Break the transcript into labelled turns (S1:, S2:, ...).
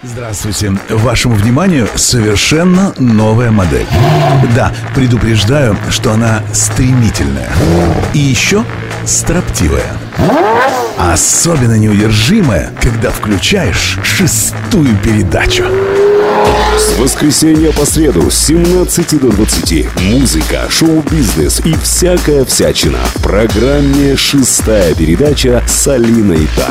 S1: Здравствуйте. Вашему вниманию совершенно новая модель. Да, предупреждаю, что она стремительная. И еще строптивая. Особенно неудержимая, когда включаешь 6-ю передачу.
S2: С воскресенья по среду с 17 до 20. Музыка, шоу-бизнес и всякая всячина в программе «6-я передача» с Алиной Так.